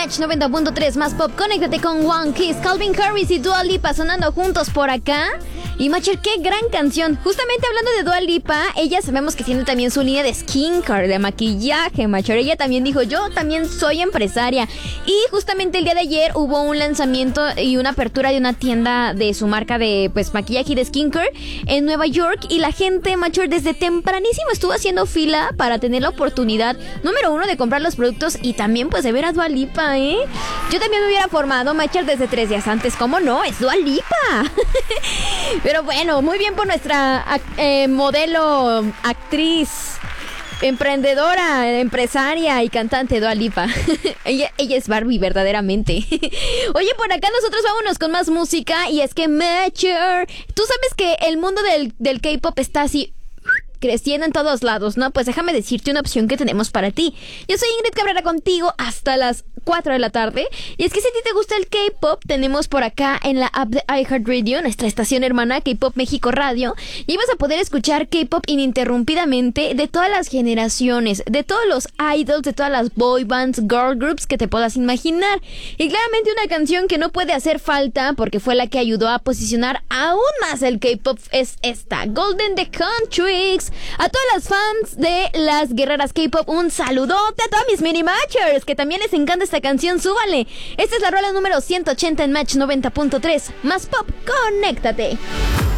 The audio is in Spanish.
Match 90.3 más pop. Conéctate con One Kiss, Calvin Harris y Dua Lipa sonando juntos por acá. Y Macher, qué gran canción. Justamente hablando de Dua Lipa, ella sabemos que tiene también su línea de skincare, de maquillaje, Macher. Ella también dijo, yo también soy empresaria. Y justamente el día de ayer hubo un lanzamiento y una apertura de una tienda de su marca de pues maquillaje y de skincare en Nueva York. Y la gente, Macher, desde tempranísimo estuvo haciendo fila para tener la oportunidad, número uno, de comprar los productos y también pues de ver a Dua Lipa, ¿eh? Yo también me hubiera formado, Macher, desde 3 días antes. ¿Cómo no? ¡Es Dua Lipa! Pero bueno, muy bien por nuestra modelo, actriz, emprendedora, empresaria y cantante Dua Lipa. ella es Barbie verdaderamente. Oye, por acá nosotros vámonos con más música. Y es que Macher, tú sabes que el mundo del K-pop está así creciendo en todos lados, ¿no? Pues déjame decirte una opción que tenemos para ti. Yo soy Ingrid Cabrera contigo hasta las 4 de la tarde. Y es que si a ti te gusta el K-pop, tenemos por acá en la app de iHeartRadio, nuestra estación hermana K-Pop México Radio, y vas a poder escuchar K-pop ininterrumpidamente de todas las generaciones, de todos los idols, de todas las boy bands, girl groups que te puedas imaginar. Y claramente una canción que no puede hacer falta, porque fue la que ayudó a posicionar aún más el K-pop, es esta, Golden the Countries. A todas las fans de las guerreras K-pop, un saludote. A todas mis mini matchers que también les encanta esta canción, súbale. Esta es la rola número 180 en Match 90.3 más pop. Conéctate.